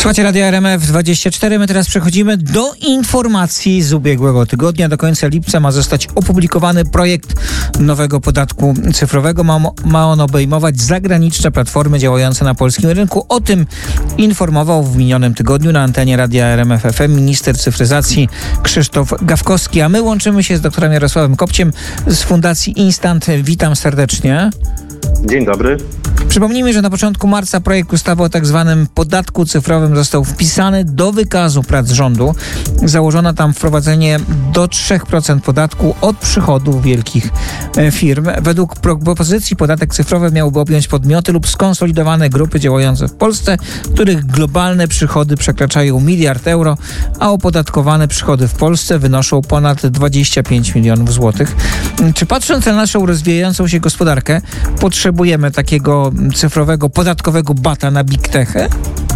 Słuchajcie Radia RMF24. My teraz przechodzimy do informacji z ubiegłego tygodnia. Do końca lipca ma zostać opublikowany projekt nowego podatku cyfrowego. Ma on obejmować zagraniczne platformy działające na polskim rynku. O tym informował w minionym tygodniu na antenie Radia RMF FM minister cyfryzacji Krzysztof Gawkowski. A my łączymy się z doktorem Jarosławem Kopciem z Fundacji Instant. Witam serdecznie. Dzień dobry. Przypomnijmy, że na początku marca projekt ustawy o tak zwanym podatku cyfrowym został wpisany do wykazu prac rządu. Założono tam wprowadzenie do 3% podatku od przychodów wielkich firm. Według propozycji podatek cyfrowy miałby objąć podmioty lub skonsolidowane grupy działające w Polsce, których globalne przychody przekraczają 1 miliard euro, a opodatkowane przychody w Polsce wynoszą ponad 25 milionów złotych. Czy patrząc na naszą rozwijającą się gospodarkę, potrzebujemy takiego cyfrowego, podatkowego bata na big techy?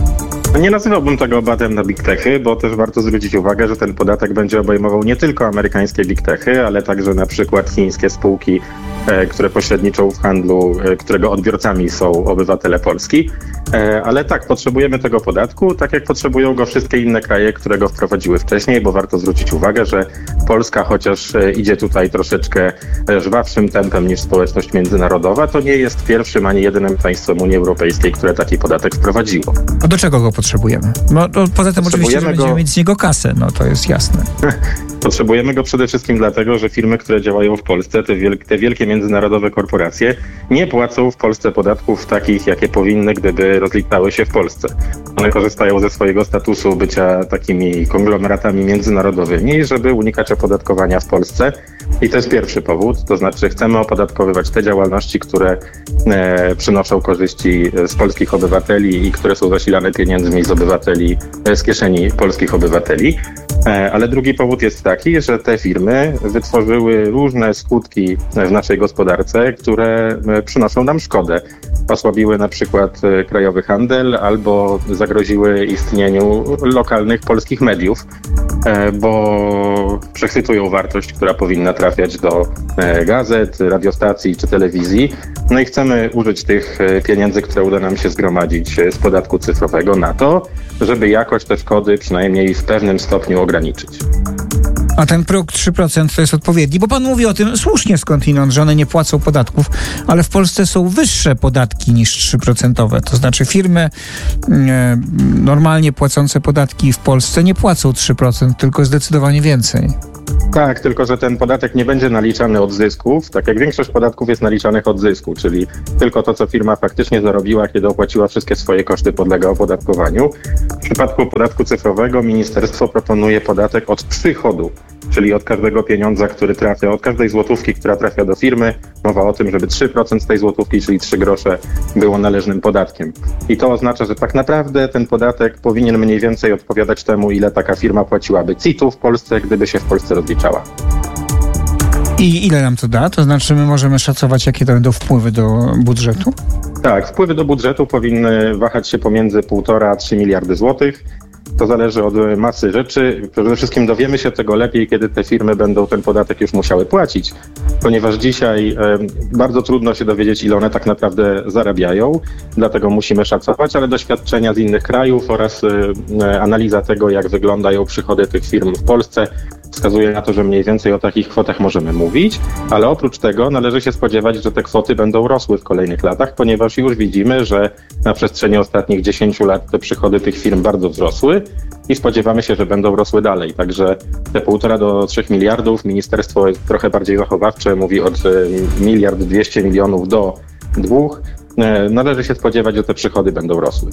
Nie nazywałbym tego batem na big techy, bo też warto zwrócić uwagę, że ten podatek będzie obejmował nie tylko amerykańskie big techy, ale także na przykład chińskie spółki, które pośredniczą w handlu, którego odbiorcami są obywatele Polski. Ale tak, potrzebujemy tego podatku, tak jak potrzebują go wszystkie inne kraje, które go wprowadziły wcześniej, bo warto zwrócić uwagę, że Polska, chociaż idzie tutaj troszeczkę żwawszym tempem niż społeczność międzynarodowa, to nie jest pierwszym ani jedynym państwem Unii Europejskiej, które taki podatek wprowadziło. A do czego go potrzebujemy? No, poza tym oczywiście, że będziemy mieć z niego kasę, no to jest jasne. Potrzebujemy go przede wszystkim dlatego, że firmy, które działają w Polsce, te wielkie międzynarodowe korporacje, nie płacą w Polsce podatków takich, jakie powinny, gdyby rozliczały się w Polsce. One korzystają ze swojego statusu bycia takimi konglomeratami międzynarodowymi, żeby unikać opodatkowania w Polsce. I to jest pierwszy powód, to znaczy chcemy opodatkowywać te działalności, które przynoszą korzyści z polskich obywateli i które są zasilane pieniędzmi z obywateli, z kieszeni polskich obywateli. Ale drugi powód jest taki, że te firmy wytworzyły różne skutki w naszej gospodarce, które przynoszą nam szkodę. Osłabiły na przykład krajowy handel albo zagroziły istnieniu lokalnych polskich mediów, bo przechwytują wartość, która powinna trafiać do gazet, radiostacji czy telewizji. No i chcemy użyć tych pieniędzy, które uda nam się zgromadzić z podatku cyfrowego na to, żeby jakoś te szkody przynajmniej w pewnym stopniu ograniczyć. A ten próg 3% to jest odpowiedni, bo pan mówi o tym słusznie skądinąd, że one nie płacą podatków, ale w Polsce są wyższe podatki niż 3%. To znaczy firmy normalnie płacące podatki w Polsce nie płacą 3%, tylko zdecydowanie więcej. Tak, tylko że ten podatek nie będzie naliczany od zysków, tak jak większość podatków jest naliczanych od zysku, czyli tylko to, co firma faktycznie zarobiła, kiedy opłaciła wszystkie swoje koszty, podlega opodatkowaniu. W przypadku podatku cyfrowego ministerstwo proponuje podatek od przychodu, czyli od każdego pieniądza, który trafia, od każdej złotówki, która trafia do firmy. Mowa o tym, żeby 3% z tej złotówki, czyli 3 grosze, było należnym podatkiem. I to oznacza, że tak naprawdę ten podatek powinien mniej więcej odpowiadać temu, ile taka firma płaciłaby CIT-u w Polsce, gdyby się w Polsce rozliczała. I ile nam to da? To znaczy my możemy szacować, jakie to będą wpływy do budżetu? Tak, wpływy do budżetu powinny wahać się pomiędzy 1,5 a 3 miliardy złotych. To zależy od masy rzeczy. Przede wszystkim dowiemy się tego lepiej, kiedy te firmy będą ten podatek już musiały płacić, ponieważ dzisiaj bardzo trudno się dowiedzieć, ile one tak naprawdę zarabiają. Dlatego musimy szacować, ale doświadczenia z innych krajów oraz analiza tego, jak wyglądają przychody tych firm w Polsce, wskazuje na to, że mniej więcej o takich kwotach możemy mówić, ale oprócz tego należy się spodziewać, że te kwoty będą rosły w kolejnych latach, ponieważ już widzimy, że na przestrzeni ostatnich 10 lat te przychody tych firm bardzo wzrosły i spodziewamy się, że będą rosły dalej. Także te 1,5 do 3 miliardów, ministerstwo jest trochę bardziej zachowawcze, mówi od 1,2 miliarda do 2. Należy się spodziewać, że te przychody będą rosły.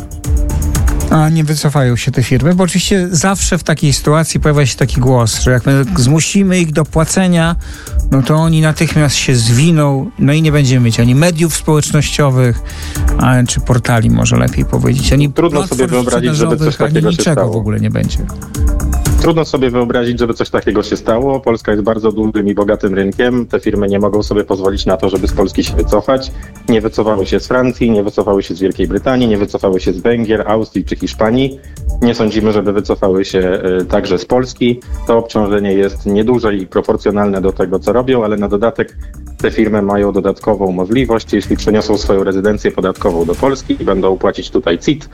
A nie wycofają się te firmy? Bo oczywiście zawsze w takiej sytuacji pojawia się taki głos, że jak my zmusimy ich do płacenia, no to oni natychmiast się zwiną, no i nie będziemy mieć ani mediów społecznościowych, czy portali, może lepiej powiedzieć, ani trudno sobie wyobrazić, żeby coś takiego się stało. W ogóle nie będzie. Trudno sobie wyobrazić, żeby coś takiego się stało. Polska jest bardzo dużym i bogatym rynkiem. Te firmy nie mogą sobie pozwolić na to, żeby z Polski się wycofać. Nie wycofały się z Francji, nie wycofały się z Wielkiej Brytanii, nie wycofały się z Węgier, Austrii czy Hiszpanii. Nie sądzimy, żeby wycofały się także z Polski. To obciążenie jest nieduże i proporcjonalne do tego, co robią, ale na dodatek te firmy mają dodatkową możliwość, jeśli przeniosą swoją rezydencję podatkową do Polski i będą płacić tutaj CIT,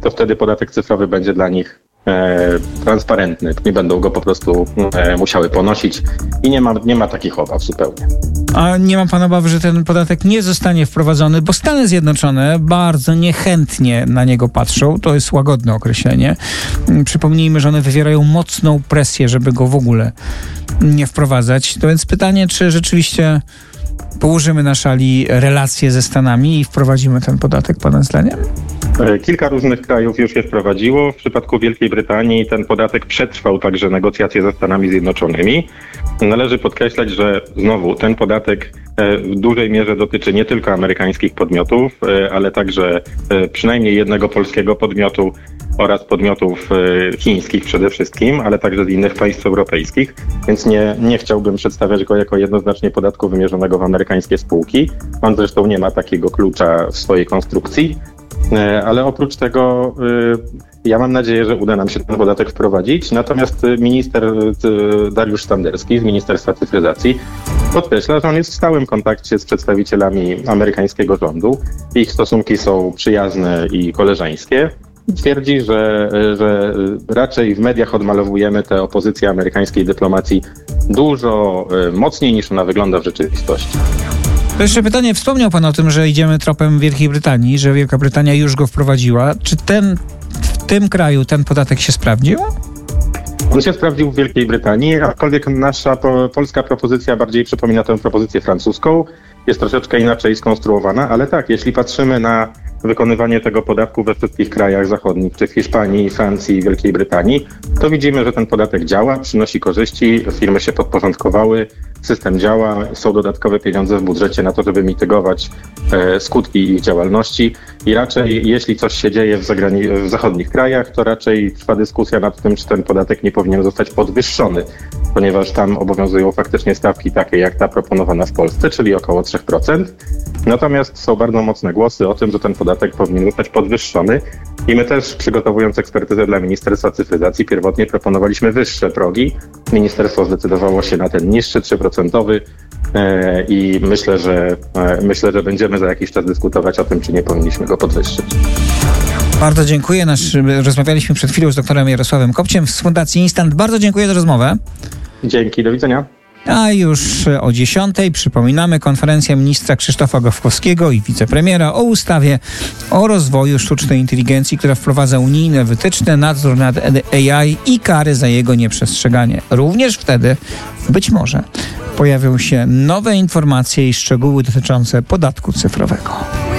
to wtedy podatek cyfrowy będzie dla nich transparentny. Nie będą go po prostu musiały ponosić i nie ma takich obaw zupełnie. A nie ma pan obawy, że ten podatek nie zostanie wprowadzony, bo Stany Zjednoczone bardzo niechętnie na niego patrzą. To jest łagodne określenie. Przypomnijmy, że one wywierają mocną presję, żeby go w ogóle nie wprowadzać. To więc pytanie, czy rzeczywiście położymy na szali relacje ze Stanami i wprowadzimy ten podatek, pana zdaniem? Kilka różnych krajów już je wprowadziło. W przypadku Wielkiej Brytanii ten podatek przetrwał także negocjacje ze Stanami Zjednoczonymi. Należy podkreślać, że znowu ten podatek w dużej mierze dotyczy nie tylko amerykańskich podmiotów, ale także przynajmniej jednego polskiego podmiotu oraz podmiotów chińskich przede wszystkim, ale także z innych państw europejskich, więc nie chciałbym przedstawiać go jako jednoznacznie podatku wymierzonego w amerykańskie spółki. On zresztą nie ma takiego klucza w swojej konstrukcji, ale oprócz tego ja mam nadzieję, że uda nam się ten podatek wprowadzić. Natomiast minister Dariusz Standerski z Ministerstwa Cyfryzacji podkreśla, że on jest w stałym kontakcie z przedstawicielami amerykańskiego rządu. Ich stosunki są przyjazne i koleżeńskie. Twierdzi, że raczej w mediach odmalowujemy tę opozycję amerykańskiej dyplomacji dużo mocniej niż ona wygląda w rzeczywistości. To jeszcze pytanie, wspomniał pan o tym, że idziemy tropem Wielkiej Brytanii, że Wielka Brytania już go wprowadziła. Czy w tym kraju ten podatek się sprawdził? On się sprawdził w Wielkiej Brytanii, aczkolwiek nasza polska propozycja bardziej przypomina tę propozycję francuską. Jest troszeczkę inaczej skonstruowana, ale tak, jeśli patrzymy na wykonywanie tego podatku we wszystkich krajach zachodnich, czy w Hiszpanii, Francji, Wielkiej Brytanii, to widzimy, że ten podatek działa, przynosi korzyści, firmy się podporządkowały, system działa, są dodatkowe pieniądze w budżecie na to, żeby mitygować skutki ich działalności i raczej jeśli coś się dzieje w zachodnich krajach, to raczej trwa dyskusja nad tym, czy ten podatek nie powinien zostać podwyższony, ponieważ tam obowiązują faktycznie stawki takie jak ta proponowana w Polsce, czyli około 3%. Natomiast są bardzo mocne głosy o tym, że ten podatek powinien zostać podwyższony i my też, przygotowując ekspertyzę dla Ministerstwa Cyfryzacji, pierwotnie proponowaliśmy wyższe progi. Ministerstwo zdecydowało się na ten niższy 3% i myślę, że będziemy za jakiś czas dyskutować o tym, czy nie powinniśmy go podwyższyć. Bardzo dziękuję. Rozmawialiśmy przed chwilą z doktorem Jarosławem Kopciem z Fundacji Instant. Bardzo dziękuję za rozmowę. Dzięki, do widzenia. A już o 10:00 przypominamy konferencja ministra Krzysztofa Gawkowskiego i wicepremiera o ustawie o rozwoju sztucznej inteligencji, która wprowadza unijne wytyczne, nadzór nad AI i kary za jego nieprzestrzeganie. Również wtedy, być może, pojawią się nowe informacje i szczegóły dotyczące podatku cyfrowego.